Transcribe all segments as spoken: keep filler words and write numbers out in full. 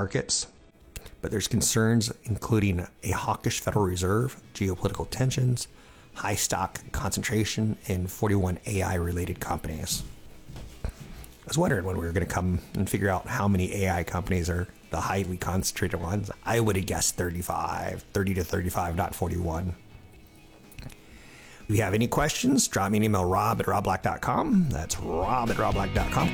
markets. But there's concerns including a hawkish Federal Reserve, geopolitical tensions, high stock concentration in forty-one A I-related companies. I was wondering when we were going to come and figure out how many A I companies are the highly concentrated ones. I would have guessed thirty-five, thirty to thirty-five, not forty-one. If you have any questions, drop me an email, rob at rob black dot com. That's rob at rob black dot com.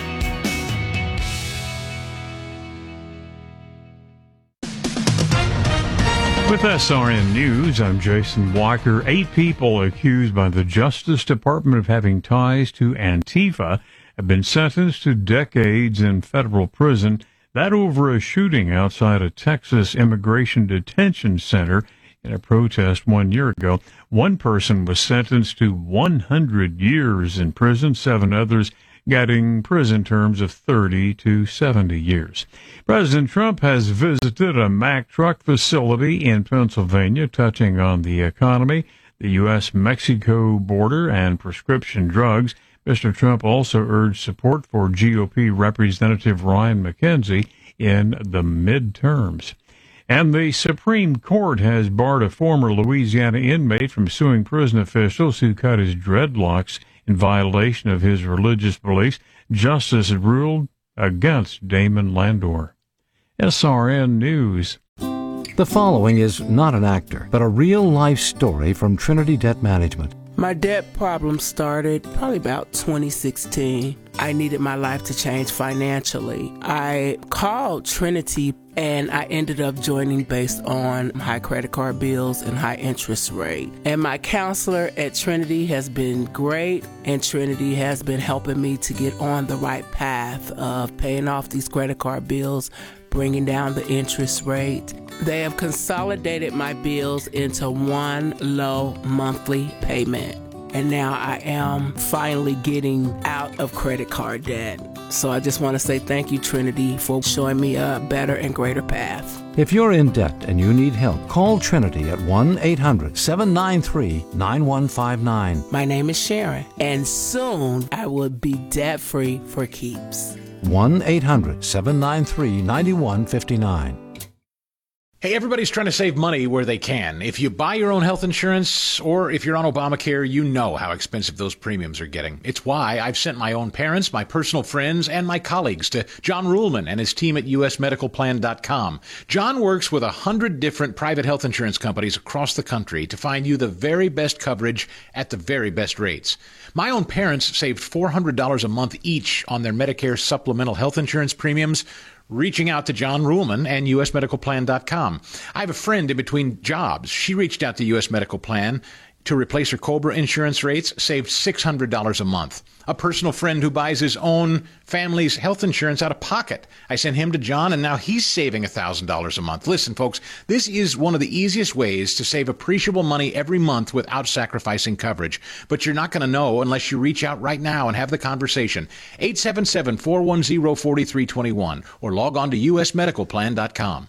With S R N News, I'm Jason Walker. Eight people accused by the Justice Department of having ties to Antifa have been sentenced to decades in federal prison. That over a shooting outside a Texas immigration detention center in a protest one year ago. One person was sentenced to one hundred years in prison, seven others getting prison terms of thirty to seventy years. President Trump has visited a Mack truck facility in Pennsylvania, touching on the economy, the U S Mexico border, and prescription drugs. Mister Trump also urged support for G O P Representative Ryan McKenzie in the midterms. And the Supreme Court has barred a former Louisiana inmate from suing prison officials who cut his dreadlocks in violation of his religious beliefs. Justice had ruled against Damon Landor. S R N News. The following is not an actor, but a real-life story from Trinity Debt Management. My debt problem started probably about twenty sixteen. I needed my life to change financially. I called Trinity and I ended up joining based on high credit card bills and high interest rate. And my counselor at Trinity has been great, and Trinity has been helping me to get on the right path of paying off these credit card bills, bringing down the interest rate. They have consolidated my bills into one low monthly payment. And now I am finally getting out of credit card debt. So I just want to say thank you, Trinity, for showing me a better and greater path. If you're in debt and you need help, call Trinity at one eight hundred seven nine three nine one five nine. My name is Sharon, and soon I will be debt-free for keeps. one eight hundred seven nine three nine one five nine. Hey, everybody's trying to save money where they can. If you buy your own health insurance, or if you're on Obamacare, you know how expensive those premiums are getting. It's why I've sent my own parents, my personal friends, and my colleagues to John Ruhlman and his team at U S medical plan dot com. John works with a hundred different private health insurance companies across the country to find you the very best coverage at the very best rates. My own parents saved four hundred dollars a month each on their Medicare supplemental health insurance premiums, reaching out to John Ruhlman and U S medical plan dot com. I have a friend in between jobs. She reached out to U S Medical Plan to replace her COBRA insurance rates, saved six hundred dollars a month. A personal friend who buys his own family's health insurance out of pocket. I sent him to John, and now he's saving one thousand dollars a month. Listen, folks, this is one of the easiest ways to save appreciable money every month without sacrificing coverage. But you're not going to know unless you reach out right now and have the conversation. eight seven seven, four one zero, four three two one or log on to U S medical plan dot com.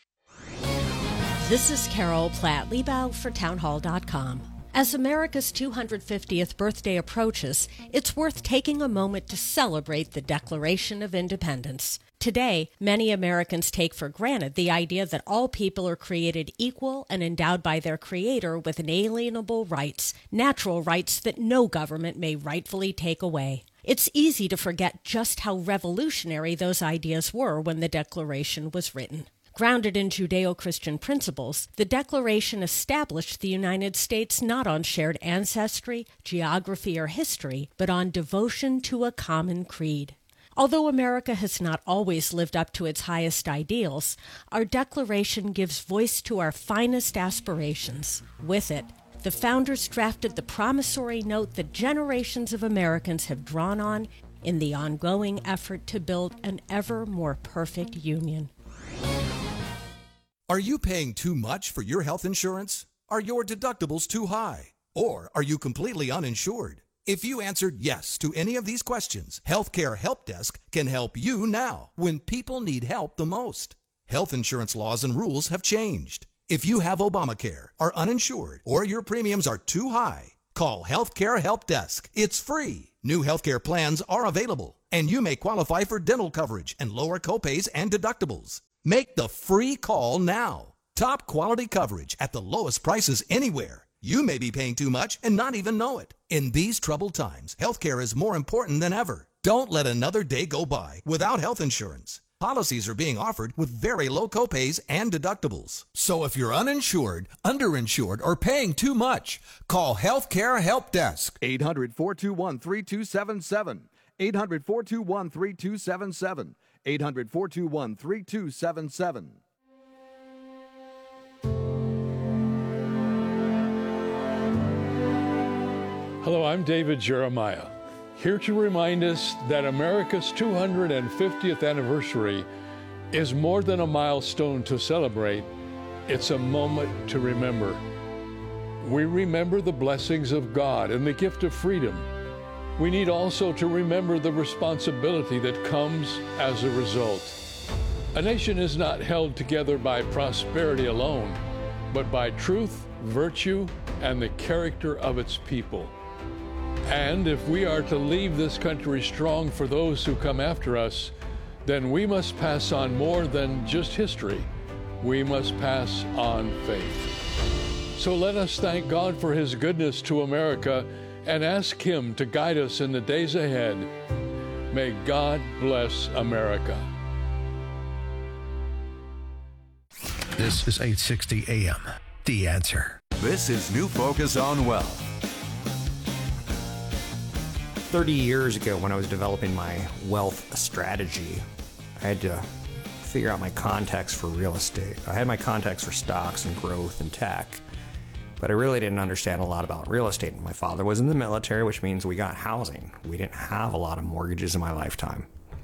This is Carol Platt-Liebau for townhall dot com. As America's two hundred fiftieth birthday approaches, it's worth taking a moment to celebrate the Declaration of Independence. Today, many Americans take for granted the idea that all people are created equal and endowed by their Creator with inalienable rights, natural rights that no government may rightfully take away. It's easy to forget just how revolutionary those ideas were when the Declaration was written. Grounded in Judeo-Christian principles, the Declaration established the United States not on shared ancestry, geography, or history, but on devotion to a common creed. Although America has not always lived up to its highest ideals, our Declaration gives voice to our finest aspirations. With it, the founders drafted the promissory note that generations of Americans have drawn on in the ongoing effort to build an ever more perfect union. Are you paying too much for your health insurance? Are your deductibles too high? Or are you completely uninsured? If you answered yes to any of these questions, Healthcare Help Desk can help you now when people need help the most. Health insurance laws and rules have changed. If you have Obamacare, are uninsured, or your premiums are too high, call Healthcare Help Desk. It's free. New healthcare plans are available, and you may qualify for dental coverage and lower copays and deductibles. Make the free call now. Top quality coverage at the lowest prices anywhere. You may be paying too much and not even know it. In these troubled times, healthcare is more important than ever. Don't let another day go by without health insurance. Policies are being offered with very low copays and deductibles. So if you're uninsured, underinsured, or paying too much, call Healthcare Help Desk. eight hundred, four two one, three two seven seven. eight hundred, four two one, three two seven seven. eight hundred, four two one, three two seven seven. Hello, I'm David Jeremiah, here to remind us that America's two hundred fiftieth anniversary is more than a milestone to celebrate. It's a moment to remember. We remember the blessings of God and the gift of freedom. We need also to remember the responsibility that comes as a result. A nation is not held together by prosperity alone, but by truth, virtue, and the character of its people. And if we are to leave this country strong for those who come after us, then we must pass on more than just history. We must pass on faith. So let us thank God for His goodness to America and ask Him to guide us in the days ahead. May God bless America. This is eight sixty A M, The Answer. This is New Focus on Wealth. thirty years ago, when I was developing my wealth strategy, I had to figure out my context for real estate. I had my context for stocks and growth and tech, but I really didn't understand a lot about real estate. My father was in the military, which means we got housing. We didn't have a lot of mortgages in my lifetime.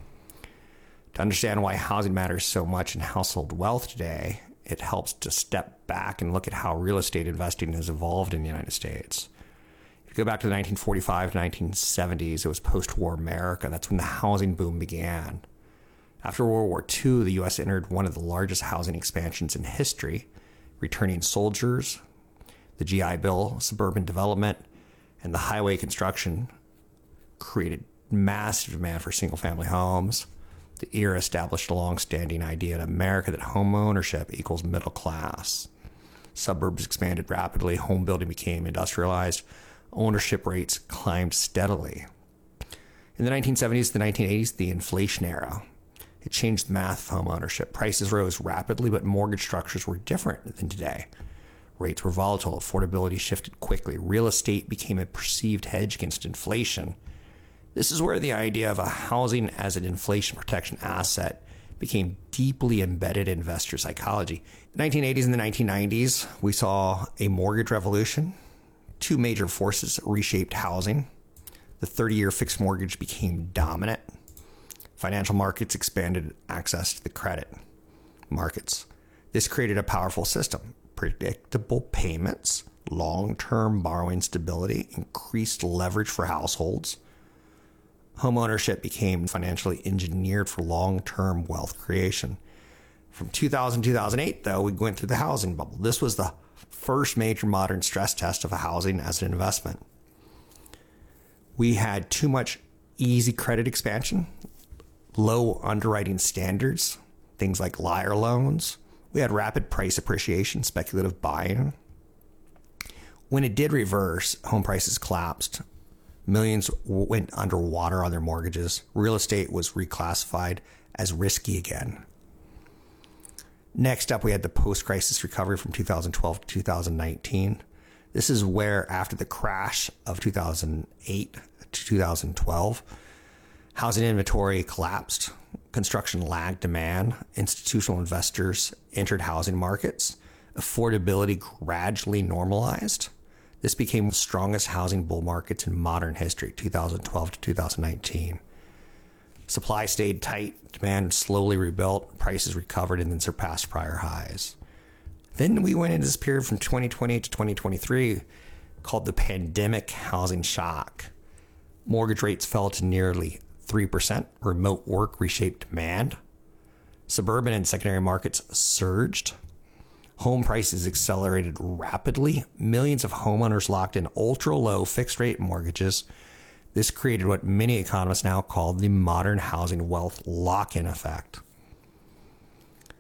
To understand why housing matters so much in household wealth today, it helps to step back and look at how real estate investing has evolved in the United States. Go back to the nineteen forty-five to nineteen seventies, it was post-war America. That's when the housing boom began. After World War Two, the U S entered one of the largest housing expansions in history, returning soldiers, the G I Bill, suburban development, and the highway construction created massive demand for single-family homes. The era established a long-standing idea in America that home ownership equals middle class. Suburbs expanded rapidly, home building became industrialized, ownership rates climbed steadily. In the nineteen seventies to the nineteen eighties, the inflation era, it changed the math of home ownership. Prices rose rapidly, but mortgage structures were different than today. Rates were volatile, affordability shifted quickly. Real estate became a perceived hedge against inflation. This is where the idea of a housing as an inflation protection asset became deeply embedded in investor psychology. In the nineteen eighties and the nineteen nineties, we saw a mortgage revolution. Two major forces reshaped housing. The thirty-year fixed mortgage became dominant. Financial markets expanded access to the credit markets. This created a powerful system. Predictable payments, long-term borrowing stability, increased leverage for households. Home ownership became financially engineered for long-term wealth creation. From two thousand to two thousand eight, though, we went through the housing bubble. This was the first major modern stress test of housing as an investment. We had too much easy credit expansion, low underwriting standards, things like liar loans. We had rapid price appreciation, speculative buying. When it did reverse, home prices collapsed. Millions went underwater on their mortgages. Real estate was reclassified as risky again. Next up, we had the post-crisis recovery from two thousand twelve to two thousand nineteen. This is where, after the crash of two thousand eight to two thousand twelve, housing inventory collapsed, construction lagged demand, institutional investors entered housing markets, affordability gradually normalized. This became the strongest housing bull markets in modern history, two thousand twelve to two thousand nineteen. Supply stayed tight, demand slowly rebuilt, prices recovered and then surpassed prior highs. Then we went into this period from twenty twenty to twenty twenty-three called the pandemic housing shock. Mortgage rates fell to nearly three percent. Remote work reshaped demand. Suburban and secondary markets surged. Home prices accelerated rapidly. Millions of homeowners locked in ultra-low fixed-rate mortgages. This created what many economists now call the modern housing wealth lock-in effect.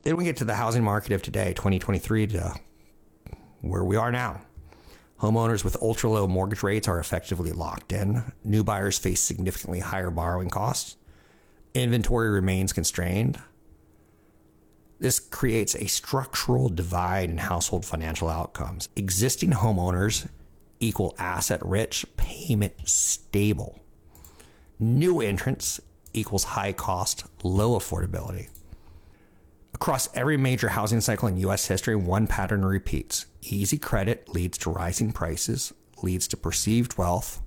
Then we get to the housing market of today, twenty twenty-three, to where we are now. Homeowners with ultra-low mortgage rates are effectively locked in. New buyers face significantly higher borrowing costs. Inventory remains constrained. This creates a structural divide in household financial outcomes. Existing homeowners equal asset rich, payment stable. New entrants equals high cost, low affordability. Across every major housing cycle in U S history, one pattern repeats. Easy credit leads to rising prices, leads to perceived wealth.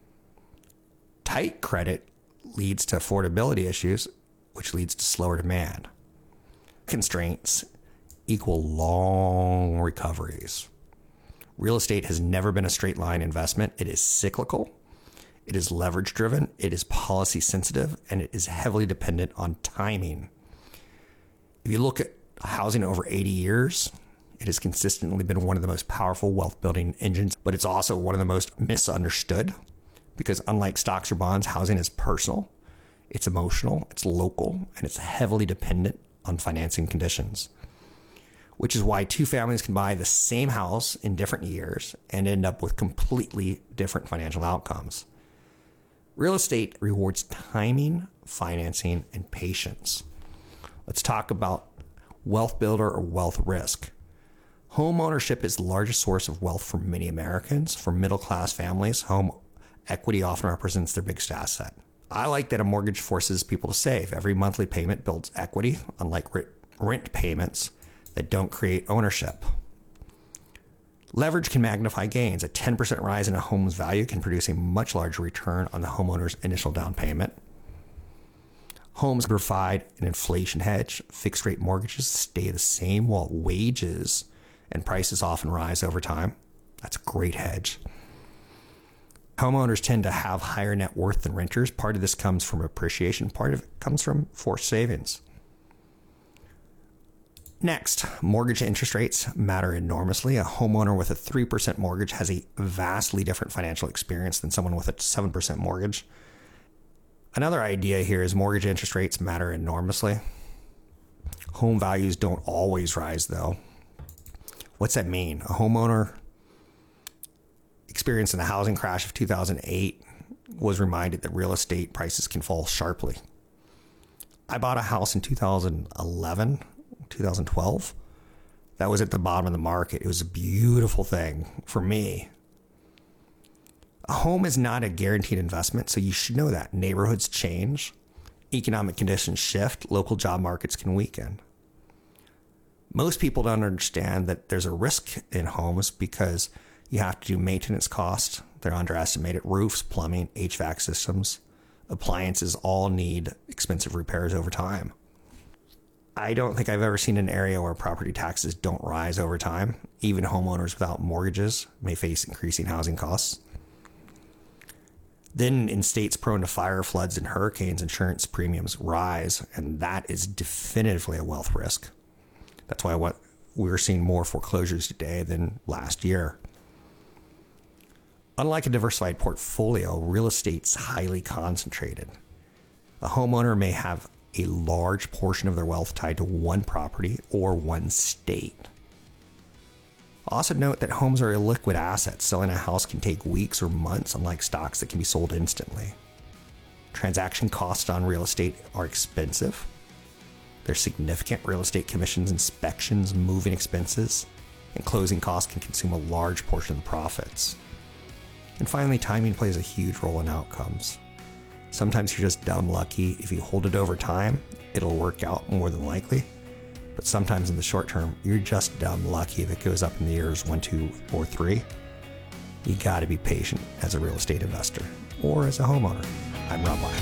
Tight credit leads to affordability issues, which leads to slower demand. Constraints equal long recoveries. Real estate has never been a straight line investment. It is cyclical. It is leverage driven. It is policy sensitive, and it is heavily dependent on timing. If you look at housing over eighty years, it has consistently been one of the most powerful wealth building engines, but it's also one of the most misunderstood because unlike stocks or bonds, housing is personal, it's emotional, it's local, and it's heavily dependent on financing conditions, which is why two families can buy the same house in different years and end up with completely different financial outcomes. Real estate rewards timing, financing, and patience. Let's talk about wealth builder or wealth risk. Home ownership is the largest source of wealth for many Americans. For middle-class families, home equity often represents their biggest asset. I like that a mortgage forces people to save. Every monthly payment builds equity, unlike rent payments that don't create ownership. Leverage can magnify gains. A ten percent rise in a home's value can produce a much larger return on the homeowner's initial down payment. Homes provide an inflation hedge. Fixed rate mortgages stay the same while wages and prices often rise over time. That's a great hedge. Homeowners tend to have higher net worth than renters. Part of this comes from appreciation. Part of it comes from forced savings. Next, mortgage interest rates matter enormously. A homeowner with a three percent mortgage has a vastly different financial experience than someone with a seven percent mortgage. Another idea here is mortgage interest rates matter enormously. Home values don't always rise, though. What's that mean? A homeowner experiencing the housing crash of two thousand eight was reminded that real estate prices can fall sharply. I bought a house in two thousand eleven, two thousand twelve. That was at the bottom of the market. It was a beautiful thing for me. A home is not a guaranteed investment, so you should know that. Neighborhoods change, economic conditions shift, local job markets can weaken. Most people don't understand that there's a risk in homes because you have to do maintenance costs. They're underestimated. Roofs, plumbing, H V A C systems, appliances all need expensive repairs over time. I don't think I've ever seen an area where property taxes don't rise over time. Even homeowners without mortgages may face increasing housing costs. Then in states prone to fire, floods, and hurricanes, insurance premiums rise, and that is definitively a wealth risk. That's why what we're seeing more foreclosures today than last year. Unlike a diversified portfolio, real estate's highly concentrated. A homeowner may have a large portion of their wealth tied to one property or one state. Also note that homes are illiquid assets. Selling a house can take weeks or months, unlike stocks that can be sold instantly. Transaction costs on real estate are expensive. There's significant real estate commissions, inspections, moving expenses, and closing costs can consume a large portion of the profits. And finally, timing plays a huge role in outcomes. Sometimes you're just dumb lucky. If you hold it over time, it'll work out more than likely. But sometimes in the short term, you're just dumb lucky if it goes up in the years one, two, or three. You got to be patient as a real estate investor or as a homeowner. I'm Rob Black.